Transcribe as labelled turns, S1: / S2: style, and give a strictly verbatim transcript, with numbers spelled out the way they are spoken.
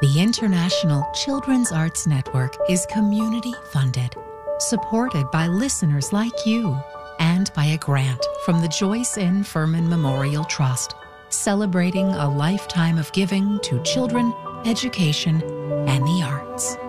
S1: The International Children's Arts Network is community-funded, supported by listeners like you, and by a grant from the Joyce N. Furman Memorial Trust, celebrating a lifetime of giving to children, education, and the arts.